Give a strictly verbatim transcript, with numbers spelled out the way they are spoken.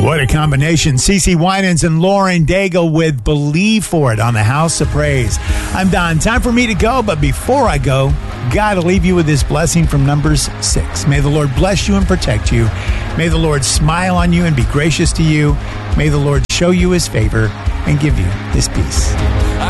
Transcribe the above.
What a combination. CeCe Winans and Lauren Daigle with Believe For It on the House of Praise. I'm Don. Time for me to go, but before I go, gotta leave you with this blessing from Numbers six. May the Lord bless you and protect you. May the Lord smile on you and be gracious to you. May the Lord show you his favor and give you his peace.